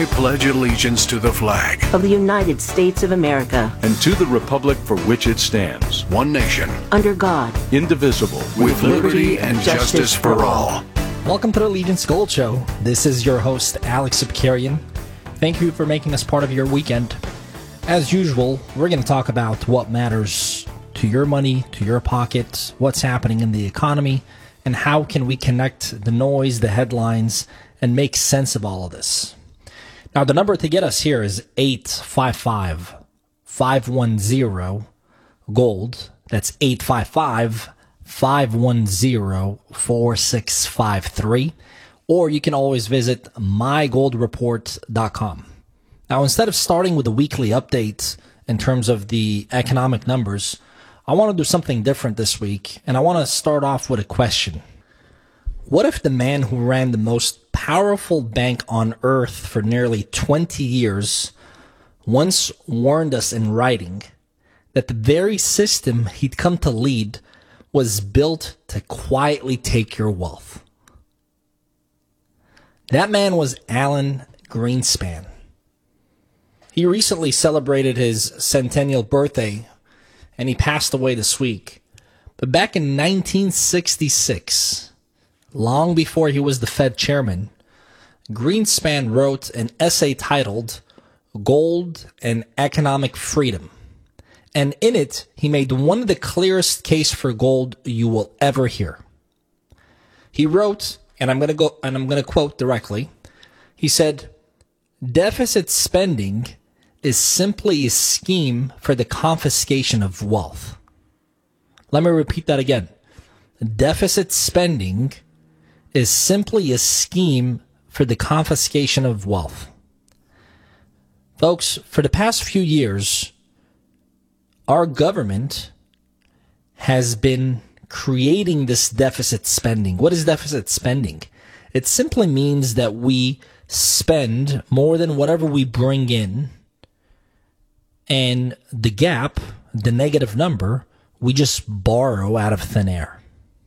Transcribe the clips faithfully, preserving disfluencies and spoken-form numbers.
I pledge allegiance to the flag of the United States of America and to the republic for which it stands, one nation, under God, indivisible, with liberty and justice for all. Welcome to the Allegiance Gold Show. This is your host, Alex Sipkarian. Thank you for making us part of your weekend. As usual, we're going to talk about what matters to your money, to your pocket, what's happening in the economy, and how can we connect the noise, the headlines, and make sense of all of this. Now, the number to get us here is eight five five, five one zero, GOLD. That's eight five five, five one zero, four six five three. Or you can always visit my gold report dot com. Now, instead of starting with a weekly update in terms of the economic numbers, I want to do something different this week, and I want to start off with a question. What if the man who ran the most powerful bank on earth for nearly twenty years once warned us in writing that the very system he'd come to lead was built to quietly take your wealth? That man was Alan Greenspan. He recently celebrated his centennial birthday, and he passed away this week. But back in nineteen sixty-six, long before he was the Fed chairman, Greenspan wrote an essay titled Gold and Economic Freedom. And in it, he made one of the clearest case for gold you will ever hear. He wrote, and I'm going to go and I'm going to quote directly. He said, "Deficit spending is simply a scheme for the confiscation of wealth." Let me repeat that again. Deficit spending is simply a scheme for the confiscation of wealth. Folks, for the past few years, our government has been creating this deficit spending. What is deficit spending? It simply means that we spend more than whatever we bring in, and the gap, the negative number, we just borrow out of thin air.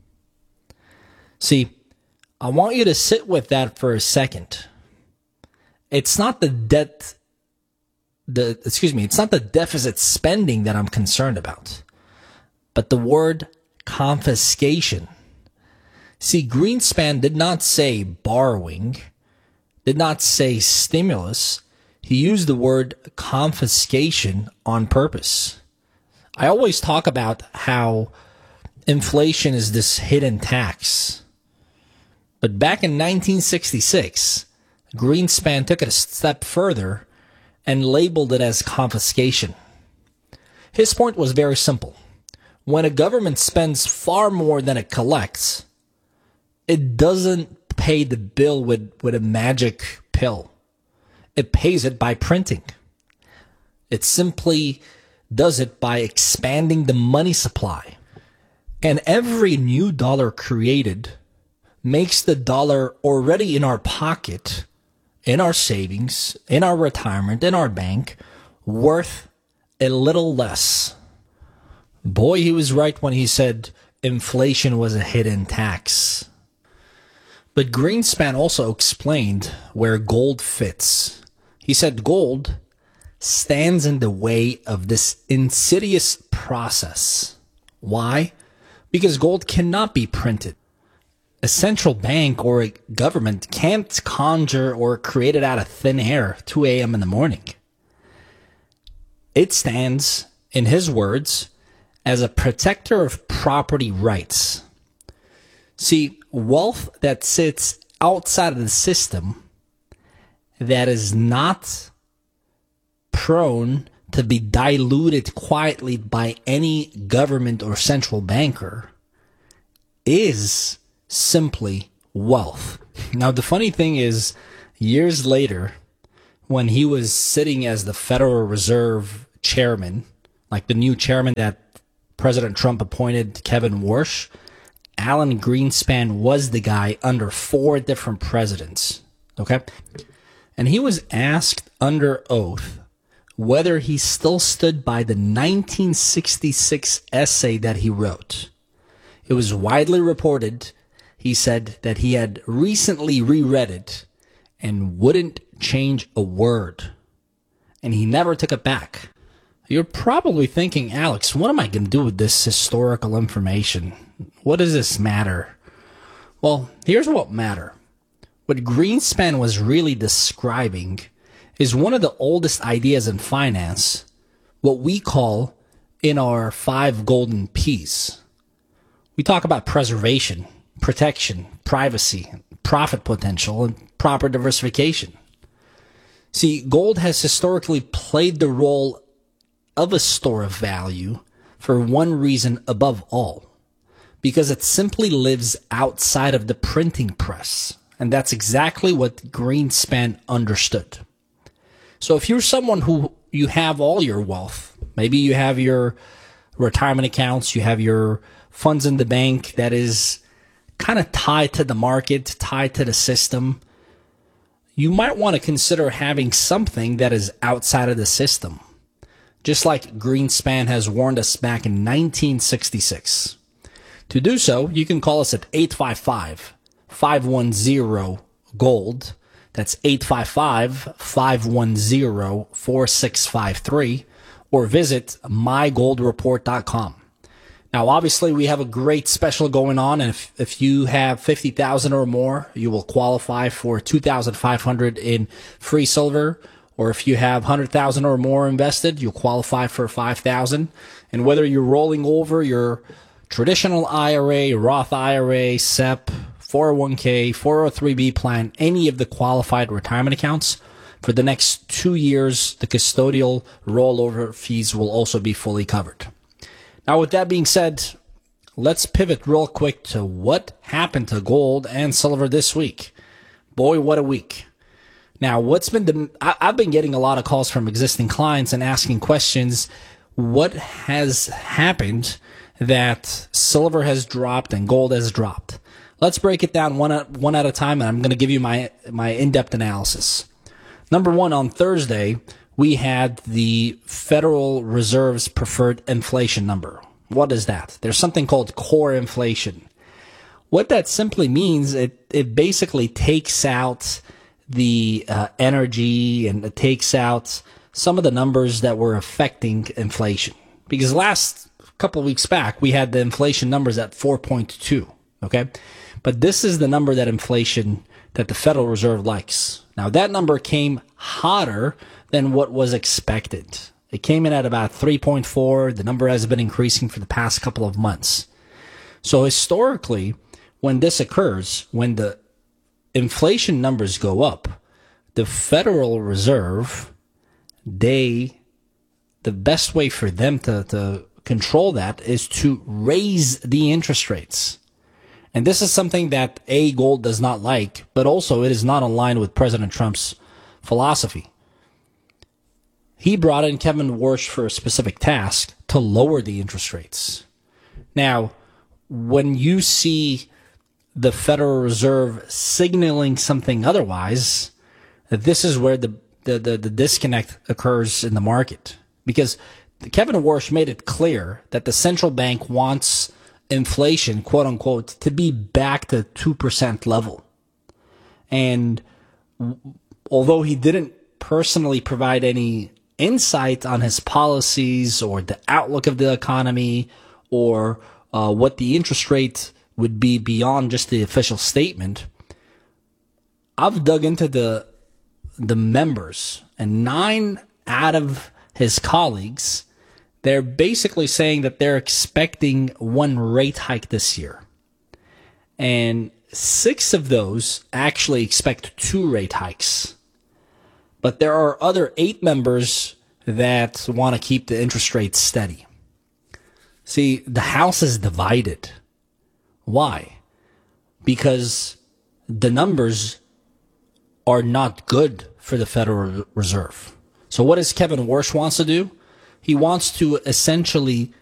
See, I want you to sit with that for a second. It's not the debt, the excuse me, it's not the deficit spending that I'm concerned about, but the word confiscation. See, Greenspan did not say borrowing, did not say stimulus. He used the word confiscation on purpose. I always talk about how inflation is this hidden tax. But back in nineteen sixty-six, Greenspan took it a step further and labeled it as confiscation. His point was very simple. When a government spends far more than it collects, it doesn't pay the bill with, with a magic pill. It pays it by printing. It simply does it by expanding the money supply. And every new dollar created makes the dollar already in our pocket, in our savings, in our retirement, in our bank, worth a little less. Boy, he was right when he said inflation was a hidden tax. But Greenspan also explained where gold fits. He said gold stands in the way of this insidious process. Why? Because gold cannot be printed. A central bank or a government can't conjure or create it out of thin air two a.m. in the morning. It stands, in his words, as a protector of property rights. See, wealth that sits outside of the system, that is not prone to be diluted quietly by any government or central banker, is simply wealth. Now, the funny thing is, years later, when he was sitting as the Federal Reserve chairman, like the new chairman that President Trump appointed, Kevin Warsh, Alan Greenspan was the guy under four different presidents. Okay? And he was asked under oath whether he still stood by the nineteen sixty-six essay that he wrote. It was widely reported, he said, that he had recently reread it and wouldn't change a word. And he never took it back. You're probably thinking, Alex, what am I going to do with this historical information? What does this matter? Well, here's what matter. What Greenspan was really describing is one of the oldest ideas in finance, what we call in our five golden P's. We talk about preservation, protection, privacy, profit potential, and proper diversification. See, gold has historically played the role of a store of value for one reason above all, because it simply lives outside of the printing press. And that's exactly what Greenspan understood. So if you're someone who you have all your wealth, maybe you have your retirement accounts, you have your funds in the bank that is kind of tied to the market, tied to the system, you might want to consider having something that is outside of the system. Just like Greenspan has warned us back in nineteen sixty-six. To do so, you can call us at eight five five, five one zero, GOLD. That's eight five five, five one zero, four six five three, or visit my gold report dot com. Now, obviously, we have a great special going on, and if, if you have fifty thousand or more, you will qualify for two thousand five hundred in free silver, or if you have one hundred thousand or more invested, you'll qualify for five thousand. And whether you're rolling over your traditional I R A, Roth I R A, S E P, four oh one k, four oh three b plan, any of the qualified retirement accounts, for the next two years, the custodial rollover fees will also be fully covered. Now, with that being said, let's pivot real quick to what happened to gold and silver this week. Boy, what a week. Now, what's been the, I, I've been getting a lot of calls from existing clients and asking questions. What has happened that silver has dropped and gold has dropped? Let's break it down one at, one at a time, and I'm going to give you my, my in-depth analysis. Number one, on Thursday, we had the Federal Reserve's preferred inflation number. What is that? There's something called core inflation. What that simply means, it, it basically takes out the uh, energy and it takes out some of the numbers that were affecting inflation. Because last couple of weeks back, we had the inflation numbers at four point two, okay? But this is the number that inflation, that the Federal Reserve likes. Now, that number came hotter than what was expected. It came in at about three point four. The number has been increasing for the past couple of months. So historically, when this occurs, when the inflation numbers go up, the Federal Reserve, they, the best way for them to, to control that is to raise the interest rates. And this is something that A, gold does not like, but also it is not aligned with President Trump's philosophy. He brought in Kevin Warsh for a specific task to lower the interest rates. Now, when you see the Federal Reserve signaling something otherwise, this is where the, the, the, the disconnect occurs in the market. Because Kevin Warsh made it clear that the central bank wants inflation, quote unquote, to be back to two percent level. And although he didn't personally provide any insight on his policies or the outlook of the economy or uh, what the interest rate would be beyond just the official statement, I've dug into the the members, and nine out of his colleagues, they're basically saying that they're expecting one rate hike this year. And six of those actually expect two rate hikes. But there are other eight members that want to keep the interest rates steady. See, the House is divided. Why? Because the numbers are not good for the Federal Reserve. So what does Kevin Warsh wants to do? He wants to essentially